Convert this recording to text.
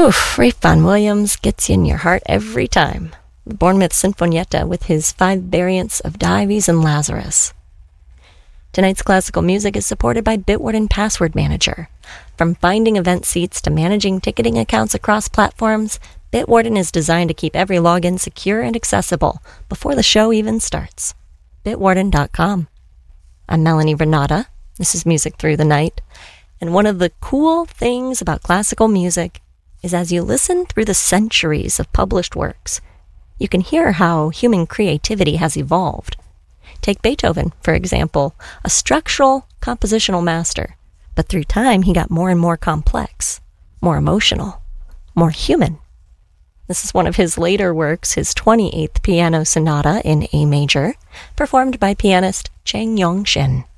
Oof, Ralph Vaughan Williams gets you in your heart every time. The Bournemouth Sinfonietta with his 5 variants of Dives and Lazarus. Tonight's classical music is supported by Bitwarden Password Manager. From finding event seats to managing ticketing accounts across platforms, Bitwarden is designed to keep every login secure and accessible before the show even starts. Bitwarden.com. I'm Melanie Renata. This is Music Through the Night. And one of the cool things about classical music is as you listen through the centuries of published works, you can hear how human creativity has evolved. Take Beethoven, for example, a structural, compositional master, but through time he got more and more complex, more emotional, more human. This is one of his later works, his 28th Piano Sonata in A major, performed by pianist Chang Yong-shin.